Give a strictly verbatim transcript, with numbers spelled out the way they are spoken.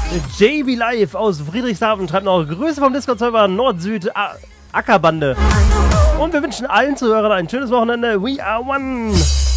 J B Live aus Friedrichshafen schreibt noch Grüße vom Discord-Server Nord-Süd Ackerbande. Und wir wünschen allen Zuhörern ein schönes Wochenende. We are one.